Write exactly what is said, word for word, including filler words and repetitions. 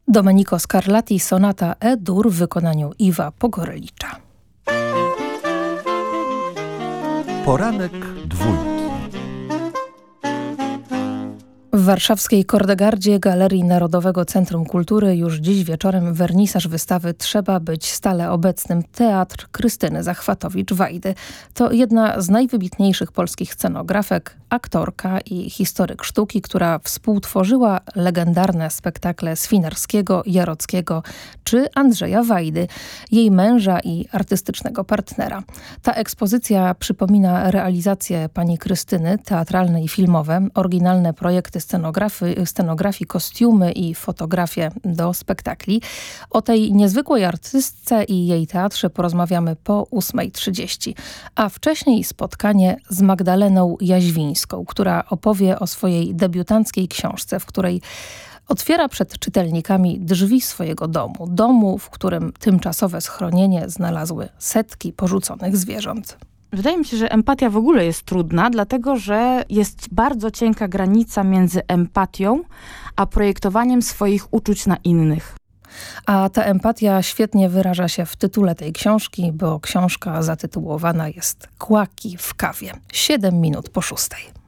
Domenico Scarlatti, sonata E-dur w wykonaniu Iwa Pogorelicza. Poranek dwójki. W warszawskiej Kordegardzie Galerii Narodowego Centrum Kultury już dziś wieczorem wernisaż wystawy Trzeba być stale obecnym. Teatr Krystyny Zachwatowicz-Wajdy. To jedna z najwybitniejszych polskich scenografek, aktorka i historyk sztuki, która współtworzyła legendarne spektakle Swinarskiego, Jarockiego czy Andrzeja Wajdy, jej męża i artystycznego partnera. Ta ekspozycja przypomina realizację pani Krystyny, teatralne i filmowe, oryginalne projekty scenografii, scenografii, kostiumy i fotografie do spektakli. O tej niezwykłej artystce i jej teatrze porozmawiamy po ósmej trzydzieści, a wcześniej spotkanie z Magdaleną Jaźwińską, która opowie o swojej debiutanckiej książce, w której otwiera przed czytelnikami drzwi swojego domu. Domu, w którym tymczasowe schronienie znalazły setki porzuconych zwierząt. Wydaje mi się, że empatia w ogóle jest trudna, dlatego że jest bardzo cienka granica między empatią a projektowaniem swoich uczuć na innych. A ta empatia świetnie wyraża się w tytule tej książki, bo książka zatytułowana jest Kłaki w kawie. Siedem minut po szóstej.